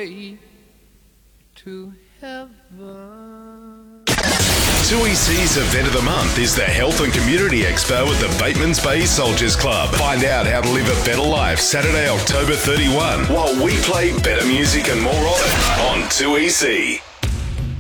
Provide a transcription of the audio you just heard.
way to heaven. 2EC's event of the month is the Health and Community Expo at the Batemans Bay Soldiers Club. Find out how to live a better life Saturday, October 31, while we play better music and more of it on 2EC.